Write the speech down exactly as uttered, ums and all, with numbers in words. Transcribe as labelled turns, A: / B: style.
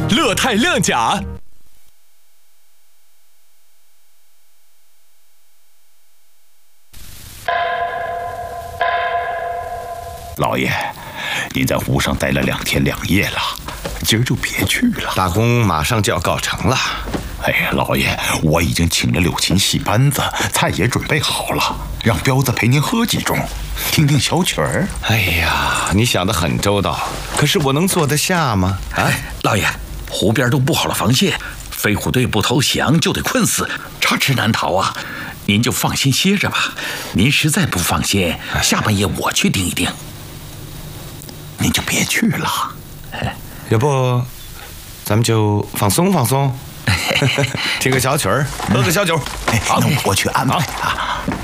A: 乐泰亮甲。
B: 老爷，您在湖上待了两天两夜了，今儿就别去了。
C: 大功马上就要告成了。
B: 哎呀，老爷，我已经请了柳琴戏班子，菜也准备好了，让彪子陪您喝几盅，听听小曲儿。
C: 哎呀，你想得很周到，可是我能坐得下吗？啊，
D: 哎，老爷，湖边都布好了防线，飞虎队不投降就得困死，插翅难逃啊！您就放心歇着吧。您实在不放心，下半夜我去盯一盯。
B: 您就别去了。
C: 要不，咱们就放松放松。听个小曲儿，喝个小酒。
B: 哎，那我去安排啊。